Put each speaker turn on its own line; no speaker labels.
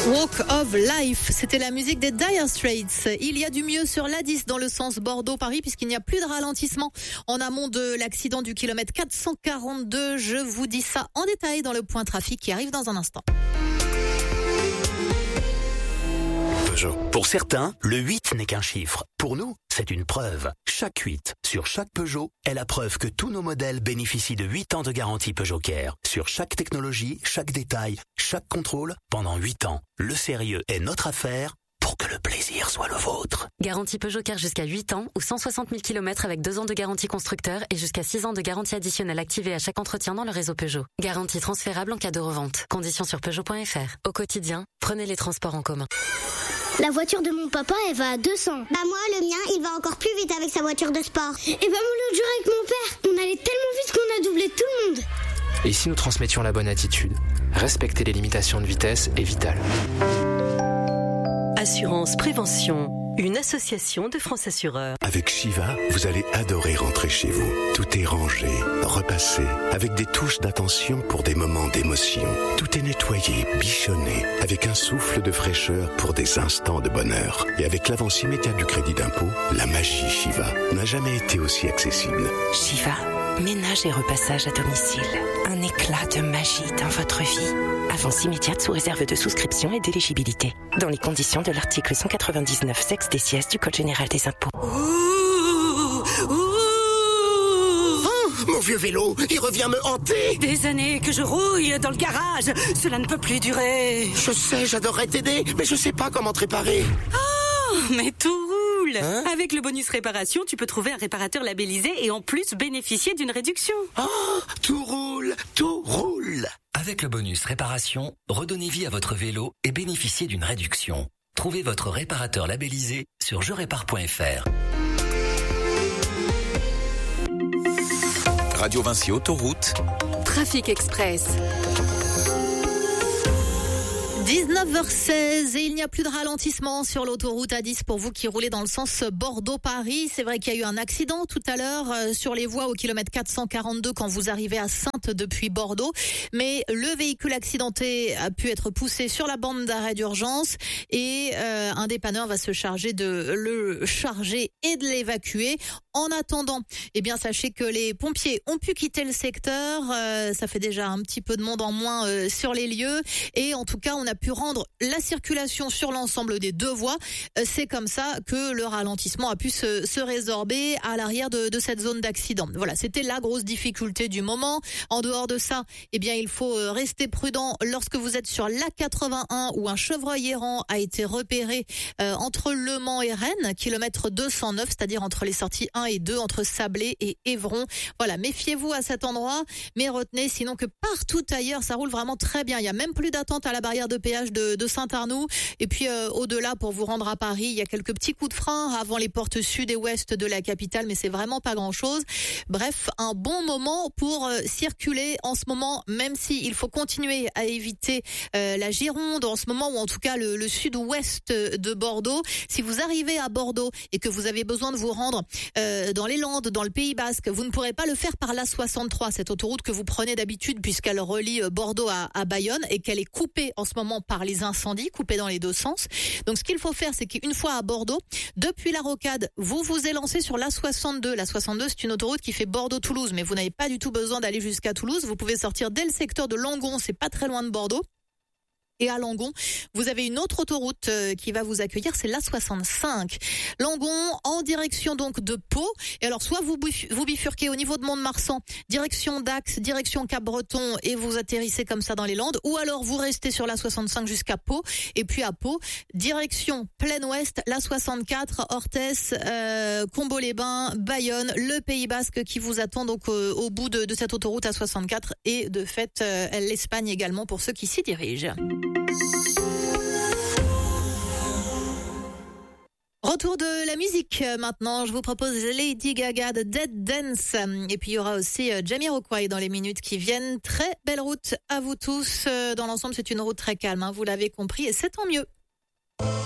Walk of Life, c'était la musique des Dire Straits. Il y a du mieux sur l'A10 dans le sens Bordeaux-Paris puisqu'il n'y a plus de ralentissement en amont de l'accident du kilomètre 442. Je vous dis ça en détail dans le point trafic qui arrive dans un instant.
Peugeot. Pour certains, le 8 n'est qu'un chiffre. Pour nous, c'est une preuve. Chaque 8 sur chaque Peugeot est la preuve que tous nos modèles bénéficient de 8 ans de garantie Peugeot Care. Sur chaque technologie, chaque détail, chaque contrôle, pendant 8 ans. Le sérieux est notre affaire pour que le plaisir soit le vôtre.
Garantie Peugeot Care jusqu'à 8 ans ou 160 000 km avec 2 ans de garantie constructeur et jusqu'à 6 ans de garantie additionnelle activée à chaque entretien dans le réseau Peugeot. Garantie transférable en cas de revente. Conditions sur Peugeot.fr. Au quotidien, prenez les transports en commun.
La voiture de mon papa, elle va à 200.
Bah moi, le mien, il va encore plus vite avec sa voiture de sport.
Et bah moi, l'autre jour avec mon père, on allait tellement vite qu'on a doublé tout le monde.
Et si nous transmettions la bonne attitude ? Respecter les limitations de vitesse est vital.
Assurance Prévention, une association de France Assureurs.
Avec Shiva, vous allez adorer rentrer chez vous. Tout est rangé, repassé, avec des touches d'attention pour des moments d'émotion. Tout est nettoyé, bichonné, avec un souffle de fraîcheur pour des instants de bonheur. Et avec l'avance immédiate du crédit d'impôt, la magie Shiva n'a jamais été aussi accessible.
Shiva, ménage et repassage à domicile. Un éclat de magie dans votre vie. Avance immédiate sous réserve de souscription et d'éligibilité. Dans les conditions de l'article 199 sexe des sièges du Code général des impôts.
Mon vieux vélo, il revient me hanter.
Des années que je rouille dans le garage. Cela ne peut plus durer.
Je sais, j'adorerais t'aider, mais je sais pas comment te réparer.
Oh, mais tout roule. Avec le bonus réparation, tu peux trouver un réparateur labellisé et en plus bénéficier d'une réduction.
Oh, tout roule, tout roule.
Avec le bonus réparation, redonnez vie à votre vélo et bénéficiez d'une réduction. Trouvez votre réparateur labellisé sur jerépare.fr.
Radio Vinci Autoroute.
Trafic Express.
19h16 et il n'y a plus de ralentissement sur l'autoroute A10 pour vous qui roulez dans le sens Bordeaux-Paris. C'est vrai qu'il y a eu un accident tout à l'heure sur les voies au kilomètre 442 quand vous arrivez à Saintes depuis Bordeaux. Mais le véhicule accidenté a pu être poussé sur la bande d'arrêt d'urgence et un dépanneur va se charger de le charger et de l'évacuer. En attendant, eh bien sachez que les pompiers ont pu quitter le secteur. Ça fait déjà un petit peu de monde en moins sur les lieux et en tout cas on a pu rendre la circulation sur l'ensemble des deux voies. C'est comme ça que le ralentissement a pu se résorber à l'arrière de cette zone d'accident. Voilà, c'était la grosse difficulté du moment. En dehors de ça, eh bien, il faut rester prudent lorsque vous êtes sur l'A81 où un chevreuil errant a été repéré entre Le Mans et Rennes, kilomètre 209, c'est-à-dire entre les sorties 1 et 2, entre Sablé et Évron. Voilà, méfiez-vous à cet endroit, mais retenez sinon que partout ailleurs, ça roule vraiment très bien. Il y a même plus d'attente à la barrière de péage de Saint-Arnoux. Et puis au-delà, pour vous rendre à Paris, il y a quelques petits coups de frein avant les portes sud et ouest de la capitale, mais c'est vraiment pas grand-chose. Bref, un bon moment pour circuler en ce moment, même si il faut continuer à éviter la Gironde en ce moment, ou en tout cas le sud-ouest de Bordeaux. Si vous arrivez à Bordeaux et que vous avez besoin de vous rendre dans les Landes, dans le Pays Basque, vous ne pourrez pas le faire par l'A63, cette autoroute que vous prenez d'habitude puisqu'elle relie Bordeaux à Bayonne et qu'elle est coupée en ce moment par les incendies, coupée dans les deux sens. Donc ce qu'il faut faire, c'est qu'une fois à Bordeaux, depuis la Rocade, vous vous élancez sur l'A62. L'A62, c'est une autoroute qui fait Bordeaux-Toulouse, mais vous n'avez pas du tout besoin d'aller jusqu'à Toulouse. Vous pouvez sortir dès le secteur de Langon, c'est pas très loin de Bordeaux. Et à Langon, vous avez une autre autoroute qui va vous accueillir, c'est l'A65. Langon en direction donc de Pau. Et alors soit vous bifurquez au niveau de Mont-de-Marsan, direction Dax, direction Cap-Breton et vous atterrissez comme ça dans les Landes. Ou alors vous restez sur l'A65 jusqu'à Pau. Et puis à Pau, direction plein ouest, l'A64, Orthès, Combeaux-les-Bains, Bayonne, le Pays Basque qui vous attend donc au bout de cette autoroute A64 et de fait l'Espagne également pour ceux qui s'y dirigent. Retour de la musique maintenant, je vous propose Lady Gaga de Dead Dance et puis il y aura aussi Jamiroquai dans les minutes qui viennent. Très belle route à vous tous, dans l'ensemble c'est une route très calme, hein, vous l'avez compris et c'est tant mieux.